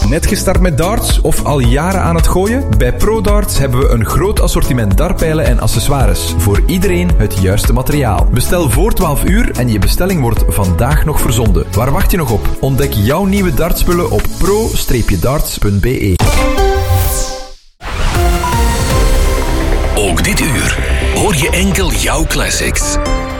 Net gestart met darts of al jaren aan het gooien? Bij ProDarts hebben we een groot assortiment dartpijlen en accessoires. Voor iedereen het juiste materiaal. Bestel voor 12 uur en je bestelling wordt vandaag nog verzonden. Waar wacht je nog op? Ontdek jouw nieuwe dartspullen op pro-darts.be. Ook dit uur hoor je enkel jouw classics.